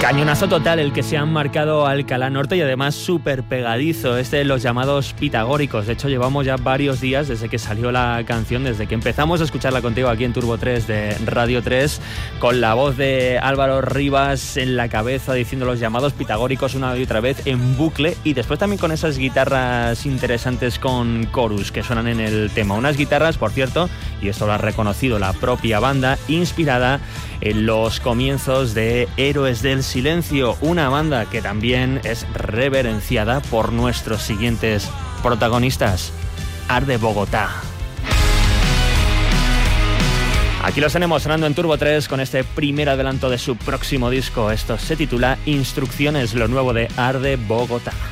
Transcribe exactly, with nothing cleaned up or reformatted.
Cañonazo total el que se han marcado Alcalá Norte y además súper pegadizo, este de los llamados pitagóricos. De hecho, llevamos ya varios días desde que salió la canción, desde que empezamos a escucharla contigo aquí en Turbo tres de Radio tres, con la voz de Álvaro Rivas en la cabeza diciendo los llamados pitagóricos una y otra vez en bucle, y después también con esas guitarras interesantes con chorus que suenan en el tema. Unas guitarras, por cierto, y esto lo ha reconocido la propia banda, inspirada en los comienzos de Héroes del Silencio, una banda que también es reverenciada por nuestros siguientes protagonistas, Arde Bogotá. Aquí los tenemos sonando en Turbo tres con este primer adelanto de su próximo disco. Esto se titula Instrucciones, lo nuevo de Arde Bogotá.